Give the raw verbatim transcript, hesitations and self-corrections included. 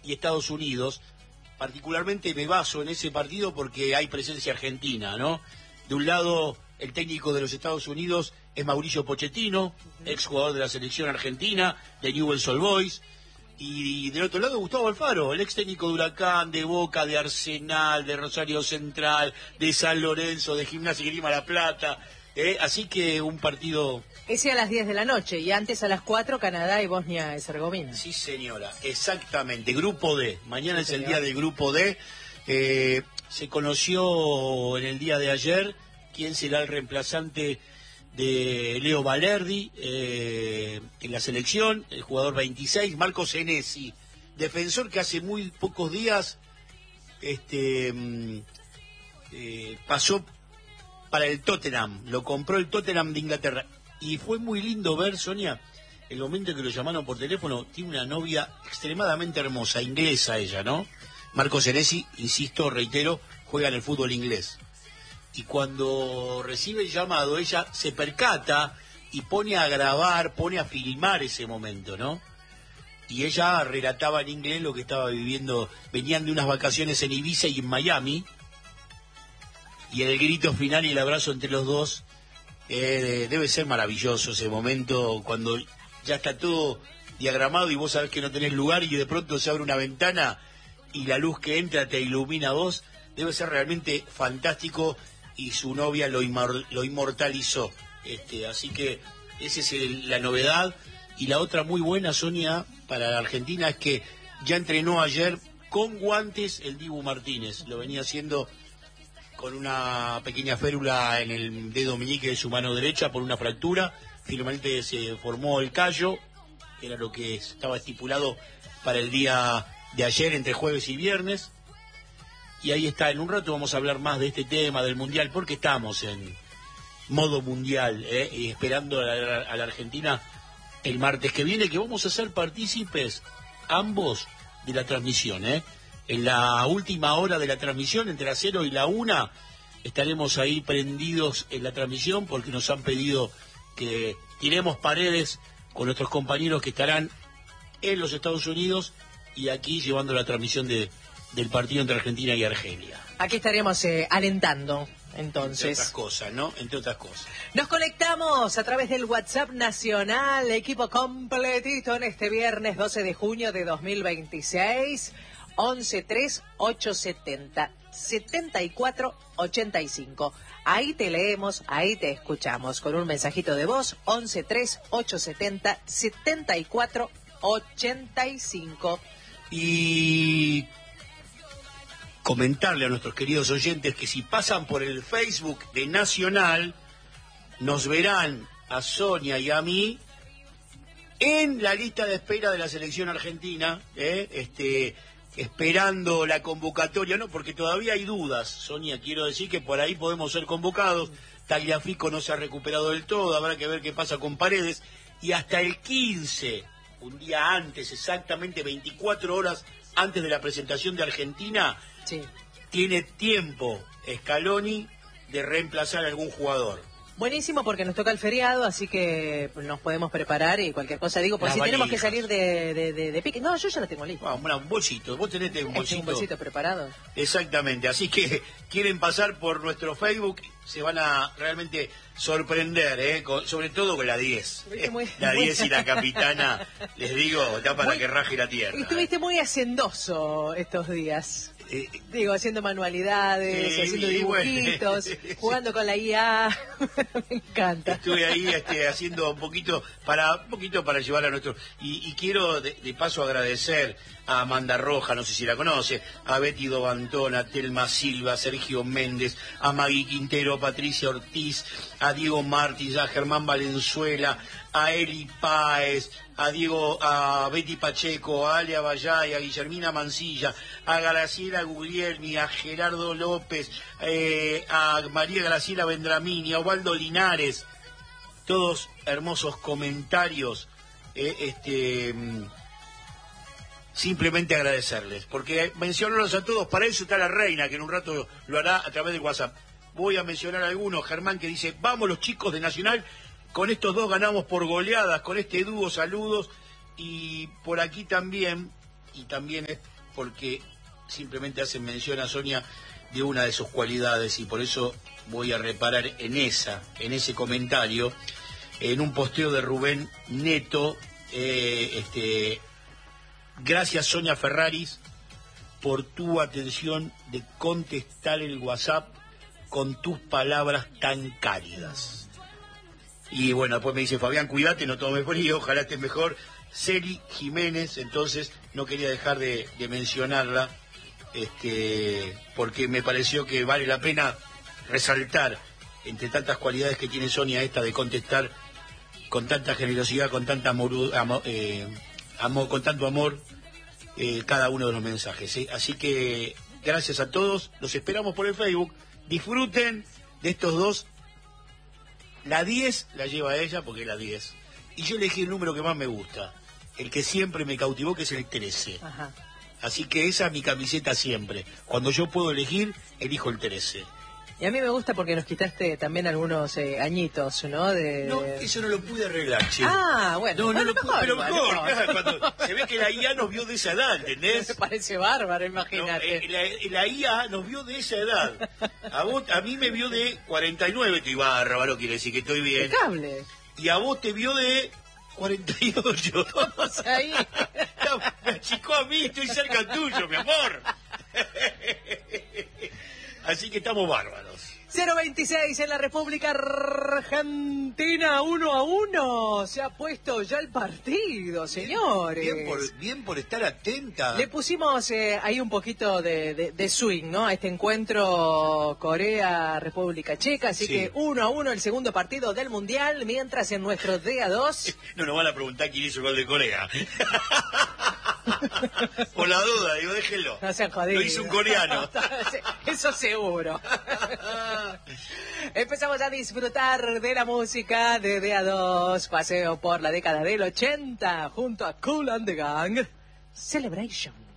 y Estados Unidos. Particularmente me baso en ese partido porque hay presencia argentina, ¿no? De un lado, el técnico de los Estados Unidos es Mauricio Pochettino, exjugador de la selección argentina, de Newell's Old Boys. Y del otro lado, Gustavo Alfaro, el ex técnico de Huracán, de Boca, de Arsenal, de Rosario Central, de San Lorenzo, de Gimnasia y Grima La Plata. ¿eh? Así que un partido... Ese a las diez de la noche y antes a las cuatro, Canadá y Bosnia-Herzegovina. Sí, señora, exactamente. Grupo D. Mañana Sí, es el señor. día del Grupo D. Eh, se conoció en el día de ayer quién será el reemplazante de Leo Valerdi eh, en la selección, el jugador veintiséis, Marco Senesi, defensor que hace muy pocos días este mm, eh, pasó para el Tottenham, lo compró el Tottenham de Inglaterra. Y fue muy lindo ver, Sonia, el momento que lo llamaron por teléfono. Tiene una novia extremadamente hermosa, inglesa ella, ¿no? Marco Senesi, insisto, reitero, juega en el fútbol inglés. Y cuando recibe el llamado, ella se percata y pone a grabar, pone a filmar ese momento, ¿no? Y ella relataba en inglés lo que estaba viviendo. Venían de unas vacaciones en Ibiza y en Miami, y el grito final y el abrazo entre los dos, eh, debe ser maravilloso ese momento, cuando ya está todo diagramado y vos sabés que no tenés lugar y de pronto se abre una ventana y la luz que entra te ilumina a vos. Debe ser realmente fantástico. Y su novia lo, inmor lo inmortalizó. Este, así que esa es el, la novedad. Y la otra muy buena, Sonia, para la Argentina es que ya entrenó ayer con guantes el Dibu Martínez. Lo venía haciendo con una pequeña férula en el dedo meñique de su mano derecha por una fractura. Finalmente se formó el callo, que era lo que estaba estipulado para el día de ayer, entre jueves y viernes. Y ahí está, en un rato vamos a hablar más de este tema del Mundial, porque estamos en modo Mundial, ¿eh? y esperando a la, a la Argentina el martes que viene, que vamos a ser partícipes ambos de la transmisión. ¿eh? En la última hora de la transmisión, entre las cero y la una, estaremos ahí prendidos en la transmisión, porque nos han pedido que tiremos paredes con nuestros compañeros que estarán en los Estados Unidos y aquí llevando la transmisión de del partido entre Argentina y Argelia. Aquí estaríamos eh, alentando, entonces. Entre otras cosas, ¿no? Entre otras cosas. Nos conectamos a través del WhatsApp nacional, equipo completito en este viernes doce de junio de dos mil veintiséis, once tres ocho setenta setenta y cuatro ochenta y cinco. Ahí te leemos, ahí te escuchamos con un mensajito de voz, once tres ocho setenta setenta y cuatro ochenta y cinco. Y comentarle a nuestros queridos oyentes que si pasan por el Facebook de Nacional, nos verán a Sonia y a mí en la lista de espera de la selección argentina, ¿eh? este, esperando la convocatoria, no, porque todavía hay dudas, Sonia, quiero decir que por ahí podemos ser convocados. Tagliafico no se ha recuperado del todo, habrá que ver qué pasa con Paredes, y hasta el quince, un día antes, exactamente veinticuatro horas antes de la presentación de Argentina, Sí. tiene tiempo Scaloni de reemplazar a algún jugador. Buenísimo, porque nos toca el feriado, así que nos podemos preparar y cualquier cosa. Digo, por Las si tenemos que valijas. salir de, de, de, de pique. No, yo ya lo tengo listo. Ah, bueno, un bolsito, vos tenés un ¿Es bolsito. un bolsito preparado? Exactamente, así que quieren pasar por nuestro Facebook, se van a realmente sorprender, ¿eh? Con, sobre todo con la diez. Estuviste muy- La muy- diez y la capitana, les digo, está para Muy- que raje la tierra. Estuviste muy hacendoso estos días. Eh, Digo, haciendo manualidades, Sí, haciendo y bueno. dibujitos, jugando con la I A. Me encanta. Estuve ahí este, haciendo un poquito para un poquito para llevar a nuestro y, y quiero de, de paso agradecer a Amanda Roja, no sé si la conoce, a Betty Dobantón, a Telma Silva, a Sergio Méndez, a Magui Quintero, a Patricia Ortiz, a Diego Martins, a Germán Valenzuela, a Eli Páez, a Diego, a Betty Pacheco, a Alia Bayay, a Guillermina Mancilla, a Graciela Guglielmi, a Gerardo López, eh, a María Graciela Vendramini, a Osvaldo Linares, todos hermosos comentarios, eh, este simplemente agradecerles, porque mencionarlos a todos, para eso está la reina, que en un rato lo hará a través de WhatsApp. Voy a mencionar algunos, Germán, que dice, vamos los chicos de Nacional, con estos dos ganamos por goleadas, con este dúo, saludos. Y por aquí también, y también porque simplemente hacen mención a Sonia de una de sus cualidades y por eso voy a reparar en esa, en ese comentario, en un posteo de Rubén Neto, eh, este, gracias Sonia Ferraris por tu atención de contestar el WhatsApp con tus palabras tan cálidas. Y bueno, después me dice, Fabián, cuídate, no tomes frío, ojalá estés mejor. Celi Jiménez, entonces no quería dejar de, de mencionarla, este, porque me pareció que vale la pena resaltar, entre tantas cualidades que tiene Sonia, esta de contestar con tanta generosidad, con tanta amor, amor, eh, amor con tanto amor, eh, cada uno de los mensajes, ¿sí? Así que gracias a todos, los esperamos por el Facebook, disfruten de estos dos. La diez la lleva ella porque es la diez, y yo elegí el número que más me gusta, el que siempre me cautivó, que es el trece. Ajá. Así que esa es mi camiseta siempre, cuando yo puedo elegir, elijo el trece. Y a mí me gusta porque nos quitaste también algunos eh, añitos, ¿no? De... No, eso no lo pude arreglar, che. Ah, bueno. No, no bueno, lo pude, pero mejor, no. Claro, cuando se ve que la I A nos vio de esa edad, ¿entendés? Me parece bárbaro, imagínate. No, eh, la, la I A nos vio de esa edad. A vos, a mí me vio de cuarenta y nueve, estoy bárbaro, quiere decir que estoy bien. Impecable. Y a vos te vio de cuarenta y ocho. Vamos ahí. Me achicó a mí, estoy cerca tuyo, mi amor. Así que estamos bárbaros. cero veintiséis en la República Argentina, uno a uno. Se ha puesto ya el partido, señores. Bien, bien, por, bien por estar atenta. Le pusimos eh, ahí un poquito de, de, de swing, ¿no? A este encuentro Corea-República Checa. Así sí, que uno a uno el segundo partido del Mundial, mientras en nuestro D A dos... No nos van a preguntar quién hizo el gol de Corea. Por la duda, digo, déjenlo. No sean jodidos. Lo hizo un coreano. Eso seguro. Empezamos a disfrutar de la música de D A dos, paseo por la década del ochenta, junto a Kool and the Gang, Celebration.